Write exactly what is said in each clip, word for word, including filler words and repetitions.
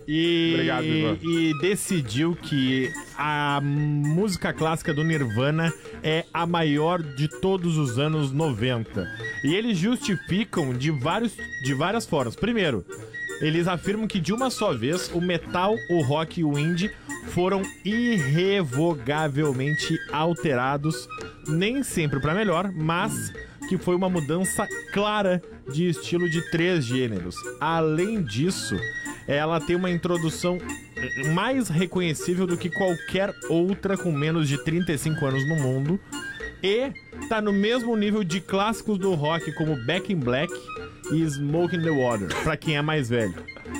E, Obrigado, Ivan. e decidiu que a música clássica do Nirvana é a maior de todos os anos noventa. E eles justificam de, vários, de várias formas. Primeiro, eles afirmam que de uma só vez o metal, o rock e o indie foram irrevogavelmente alterados, nem sempre para melhor, mas que foi uma mudança clara de estilo de três gêneros. Além disso, ela tem uma introdução mais reconhecível do que qualquer outra com menos de trinta e cinco anos no mundo e tá no mesmo nível de clássicos do rock como Back in Black e Smoke in the Water, pra quem é mais velho.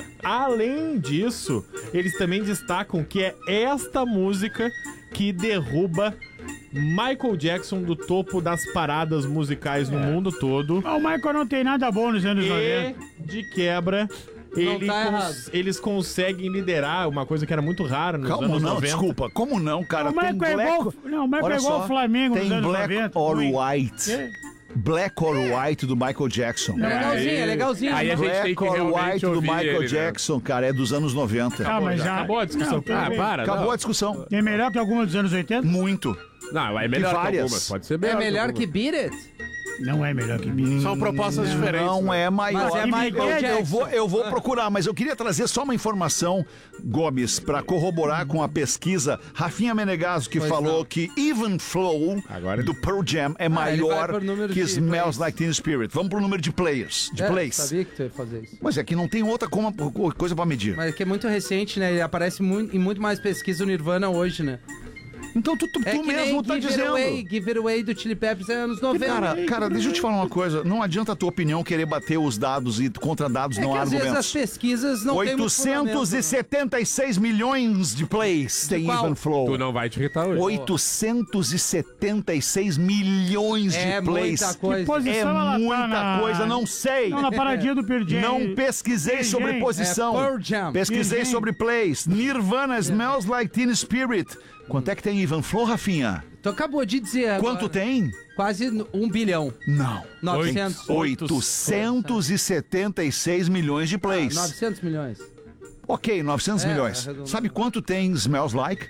Além disso, eles também destacam que é esta música que derruba Michael Jackson do topo das paradas musicais no É. mundo todo. O Michael não tem nada bom nos anos E, noventa. de quebra, ele tá cons- errado. eles conseguem liderar uma coisa que era muito rara nos Calma, anos não, noventa. desculpa. Como não, cara? O Michael tem é Black... igual, não, o Michael Olha é igual só, o Flamengo tem nos anos Black noventa. or ruim. White. É. Black or White do Michael Jackson. É legalzinho, é legalzinho. Aí a gente tem Black que or realmente White do ouvir Michael ele, né? Jackson, cara, é dos anos noventa. Ah, mas já já... acabou a discussão. Não, tudo ah, bem. para. Acabou não. a discussão. É melhor que alguma dos anos oitenta? Muito. Não, é melhor que várias. algumas. Pode ser É melhor. melhor que algumas. Beat It? Não é melhor que Beatles. São propostas diferentes. Não né? é maior. Mas é Michael eu, eu Jackson. vou, eu vou procurar, mas eu queria trazer só uma informação, Gomes, pra corroborar com a pesquisa. Rafinha Menegaso, que Pois falou não. que Even Flow Agora- do Pearl Jam é ele vai maior por número que de Smells plays. Like Teen Spirit. Vamos pro número de players, de É, plays. sabia que tu ia fazer isso. Mas é que não tem outra como- coisa pra medir. Mas é que é muito recente, né? Ele aparece muito, em muito mais pesquisa do Nirvana hoje, né? Então tu, tu, É tu que mesmo nem tá Give dizendo. It Away, Give It Away do Chili Peppers é anos noventa. Cara, cara, deixa eu te falar uma coisa. Não adianta a tua opinião querer bater os dados e contra dados é não que há às vezes as argumentos. pesquisas não tem muito fundamento, oitocentos e setenta e seis milhões de plays tem qual? Even Flow. Tu não vai te irritar hoje. oitocentos e setenta e seis milhões É de plays. muita coisa. Que posição É ela tá muita na- coisa, não sei. Não, na paradinha do Pearl Jam. Não pesquisei Pearl sobre Jam. posição. É Pearl Jam. Pesquisei Pearl Jam. sobre plays. Nirvana, Smells Like Teen Spirit. Quanto é que tem Even Flow, Rafinha? Tu acabou de dizer agora. Quanto tem? Quase um bilhão. Não. novecentos. oitocentos e setenta e seis milhões de plays. novecentos milhões. Ok, novecentos É, milhões. arredondando. Sabe quanto tem Smells Like?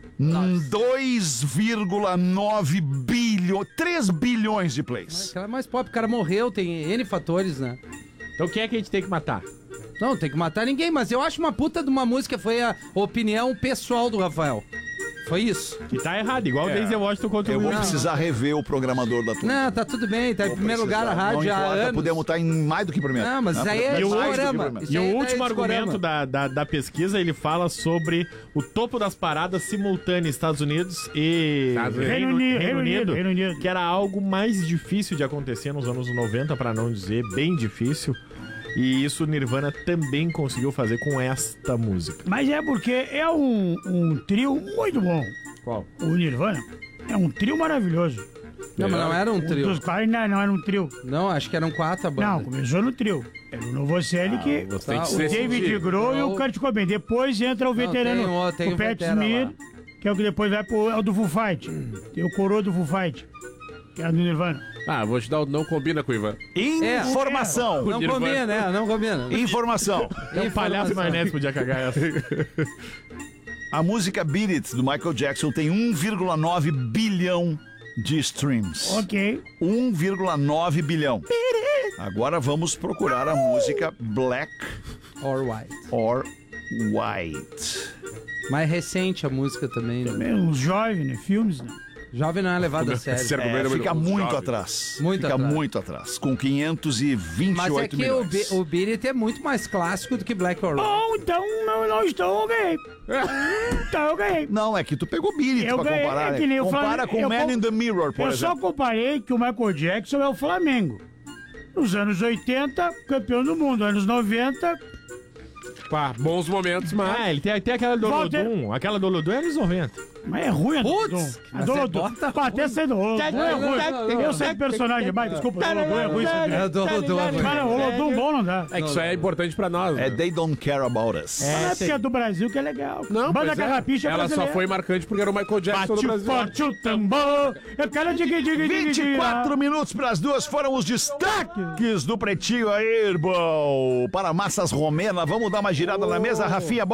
dois vírgula nove bilhões, três bilhões de plays. Aquela é mais pop, o cara morreu, tem N fatores, né? Então quem é que a gente tem que matar? Não, tem que matar ninguém, mas eu acho uma puta de uma música, foi a opinião pessoal do Rafael. Foi isso. Que tá errado, igual o É. Denzel Washington contra Eu o vou Will. precisar rever o programador da tua. Não, tá tudo bem, tá em primeiro lugar a rádio há anos. Podemos estar em mais do que primeiro. Não, mas Né? isso aí é E o Mais do que discorama. primeiro. Isso E o aí é último discorama. argumento da, da, da pesquisa, ele fala sobre o topo das paradas simultâneas Estados Unidos e Estados Unidos. Reino, Reino Unido, Reino Unido, Reino Unido. que era algo mais difícil de acontecer nos anos noventa, para não dizer bem difícil. E isso o Nirvana também conseguiu fazer com esta música. Mas é porque é um, um trio muito bom. Qual? O Nirvana é um trio maravilhoso. Não, mas não era um Um trio. dos quais não, não era um trio. Não, acho que eram quatro a banda. Não, começou no trio. Era o Novoselic, Você tem Tá, que o ser o David sentido. Grohl e o Não. Kurt Cobain. Depois entra o Não, veterano, tem um- tem o um Pat veterano Smear, lá. que é o que depois vai pro é o do Foo Fight. Tem o coroa do Foo Fight, que era do Nirvana. Ah, vou te dar o não combina com o Ivan. Informação. Não Nirvana. combina, né? Não combina. Informação. É um palhaço e maionese podia cagar essa. A música Beat It, do Michael Jackson, tem um vírgula nove bilhão de streams. Ok. um vírgula nove bilhão. Agora vamos procurar a música Black Or White. or White. Mais recente a música também, né? É, uns jovens, né? Filmes, né? Jovem não é levado a sério. Sério. É, Primeiro, fica os muito jovens. atrás. Muito fica atrás. muito atrás. Com quinhentos e vinte e Mas é oito que o, milhões. Be o Beat It é muito mais clássico do que Black or White. Bom, então não, não estou ok. Então eu ganhei. Não, é que tu pegou Beat It Eu pra ganhei, comparar. é né? que nem o Compara Flamengo- com eu Man com- in the Mirror, por Eu exemplo. só comparei que o Michael Jackson é o Flamengo. Nos anos oitenta, campeão do mundo. Anos noventa, Pá, bons momentos, mas... Ah, ele tem, tem aquela do Walter- Olodum. Aquela do Olodum é anos noventa. mas é ruim a Putz, Dolodum. A mas Dolodum. você bota Pá, até sendo Olodum é não, ruim. não, não, Eu não. sei que personagem, mas desculpa, Dolodum é ruim. sabe? É, Dolodum é ruim. Cara, Olodum bom não dá. É que isso aí é importante pra nós. É né? They Don't Care About Us. Não é porque é do Brasil que é legal. Não, Banda pois é. Carrapicha é Ela só brasileira. foi marcante porque era o Michael Jackson do Bate Brasil. forte o tambor. Eu quero diga, diga, diga, vinte e quatro minutos para as duas foram os destaques do Pretinho aí, irmão. Para Massas Romena, vamos dar uma girada na mesa, Rafinha.